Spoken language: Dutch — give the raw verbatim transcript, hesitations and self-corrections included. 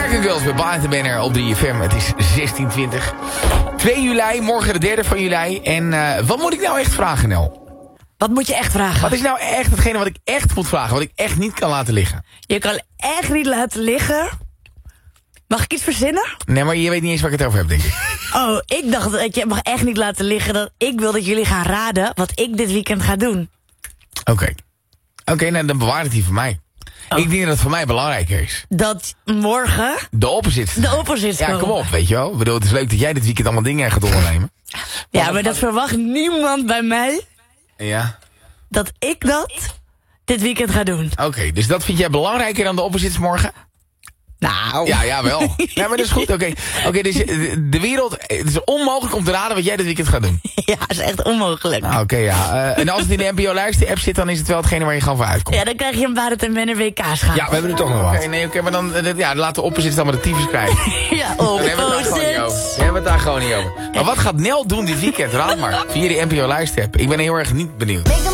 American Girls bij Blind and Banner op drie F M. Het is zestien twintig. twee juli, morgen de derde van juli. En uh, wat moet ik nou echt vragen, Nel? Wat moet je echt vragen? Wat is nou echt hetgene wat ik echt moet vragen? Wat ik echt niet kan laten liggen? Je kan echt niet laten liggen. Mag ik iets verzinnen? Nee, maar je weet niet eens waar ik het over heb, denk ik. Oh, ik dacht dat je mag echt niet laten liggen. Dat ik wil dat jullie gaan raden wat ik dit weekend ga doen. Oké. Oké, okay, nou, dan bewaar het die voor mij. Oh. Ik denk dat het voor mij belangrijker is. Dat morgen... De opposites. De opposites Ja, komen. kom op, weet je wel. Ik bedoel, het is leuk dat jij dit weekend allemaal dingen gaat ondernemen. Ja, maar, maar dat verwacht niemand bij mij. Ja. Dat ik dat dit weekend ga doen. Oké, okay, dus dat vind jij belangrijker dan de opposites morgen? Nou. Ja, ja, wel. Ja, maar dat is goed. Oké, okay. okay, dus de wereld... Het is onmogelijk om te raden wat jij dit weekend gaat doen. Ja, dat is echt onmogelijk. Oké, okay, ja. Uh, en als het in de N P O-luister-app zit, dan is het wel hetgene waar je gewoon voor uitkomt. Ja, dan krijg je een Barend en Menner W K's gaan. Ja, we hebben er toch nog wat. Oké, okay, nee, oké, okay, maar dan... Uh, ja, laten de opposites dan maar de tyfus krijgen. Ja, opposites. Dan hebben we het daar gewoon niet over. Dan hebben we het daar gewoon niet over. Maar wat gaat Nel doen dit weekend? Raad maar. Via de N P O-luister-app. Ik ben heel erg niet benieuwd.